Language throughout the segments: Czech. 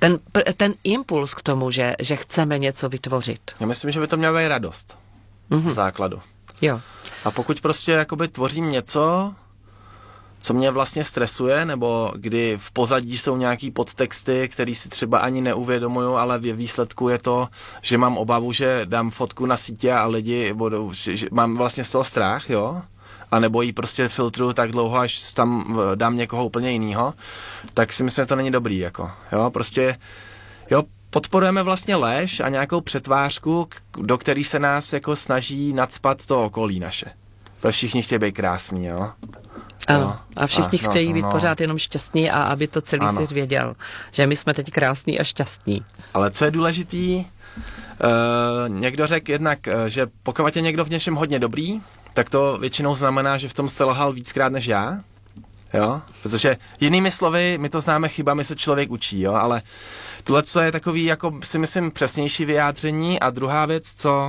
ten impuls k tomu, že chceme něco vytvořit. Já myslím, že by to měla být radost v základu. Jo. A pokud prostě jakoby tvořím něco, co mě vlastně stresuje, nebo kdy v pozadí jsou nějaký podtexty, který si třeba ani neuvědomuju, ale v výsledku je to, že mám obavu, že dám fotku na sítě a lidi budou, že mám vlastně z toho strach, jo? A nebo ji prostě filtruju tak dlouho, až tam dám někoho úplně jinýho, tak si myslím, že to není dobrý, jako, jo? Prostě, jo, podporujeme vlastně lež a nějakou přetvářku, do který se nás jako snaží nacpat to okolí naše. Protože všichni chtějí být krásný, jo? Ano, a všichni chtějí být pořád jenom šťastní a aby to celý svět věděl, že my jsme teď krásní a šťastní. Ale co je důležitý, někdo řekl jednak, že pokud je někdo v něčem hodně dobrý, tak to většinou znamená, že v tom selhal víckrát než já, jo? Protože jinými slovy, my to známe chybami se člověk učí, jo? Ale tohle je takový, jako si myslím, přesnější vyjádření. A druhá věc, co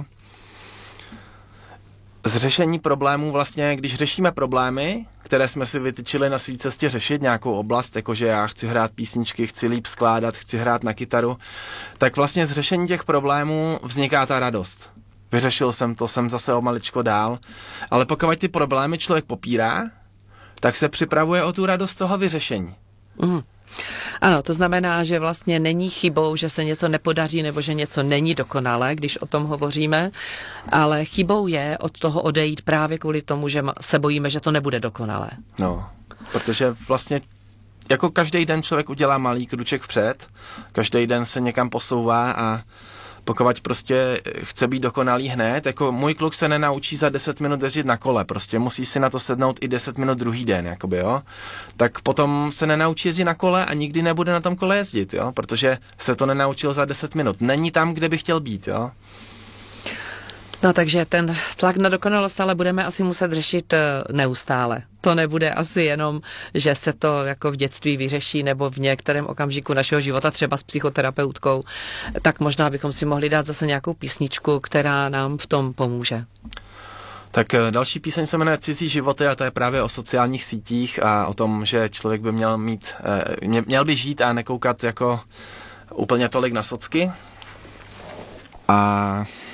z řešení problémů vlastně, když řešíme problémy, které jsme si vytyčili na své cestě řešit, nějakou oblast, jakože já chci hrát písničky, chci líp skládat, chci hrát na kytaru, tak vlastně z řešení těch problémů vzniká ta radost. Vyřešil jsem to, jsem zase o maličko dál, ale pokud ty problémy člověk popírá, tak se připravuje o tu radost toho vyřešení. Ano, to znamená, že vlastně není chybou, že se něco nepodaří nebo že něco není dokonalé, když o tom hovoříme, ale chybou je od toho odejít právě kvůli tomu, že se bojíme, že to nebude dokonalé. No, protože vlastně jako každý den člověk udělá malý kruček vpřed, každý den se někam posouvá a pokud prostě chce být dokonalý hned, jako můj kluk se nenaučí za 10 minut jezdit na kole, prostě musí si na to sednout i 10 minut druhý den, jakoby, jo. Tak potom se nenaučí jezdit na kole a nikdy nebude na tom kole jezdit, jo, protože se to nenaučil za 10 minut. Není tam, kde by chtěl být, jo. No takže ten tlak na dokonalost ale budeme asi muset řešit neustále. To nebude asi jenom, že se to jako v dětství vyřeší nebo v některém okamžiku našeho života, třeba s psychoterapeutkou, tak možná bychom si mohli dát zase nějakou písničku, která nám v tom pomůže. Tak další píseň se jmenuje Cizí životy a to je právě o sociálních sítích a o tom, že člověk by měl by žít a nekoukat jako úplně tolik na socky. A